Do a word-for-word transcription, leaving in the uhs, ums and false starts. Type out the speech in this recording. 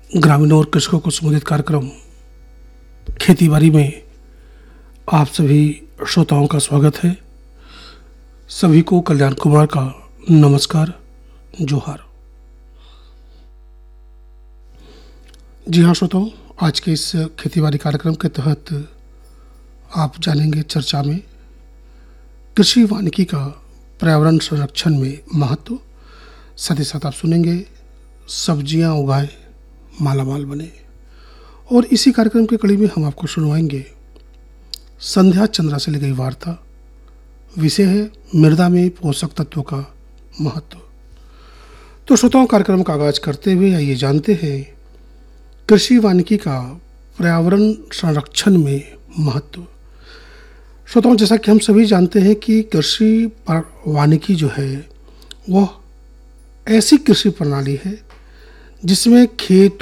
ग्रामीणों और कृषकों को संबोधित कार्यक्रम खेती बाड़ी में आप सभी श्रोताओं का स्वागत है। सभी को कल्याण कुमार का नमस्कार, जोहार। जी हाँ श्रोताओं, आज के इस खेती बाड़ी कार्यक्रम के तहत आप जानेंगे चर्चा में कृषि वानिकी का पर्यावरण संरक्षण में महत्व। साथ ही साथ आप सुनेंगे सब्जियां उगाएं मालामाल बने। और इसी कार्यक्रम के कड़ी में हम आपको सुनवाएंगे संध्या चंद्रा से ली गई वार्ता। विषय है मृदा में पोषक तत्वों का महत्व। तो श्रोताओं, कार्यक्रम का आगाज करते हुए आइए जानते हैं कृषि वानिकी का पर्यावरण संरक्षण में महत्व। श्रोताओं, जैसा कि हम सभी जानते हैं कि कृषि वानिकी जो है वह ऐसी कृषि प्रणाली है जिसमें खेत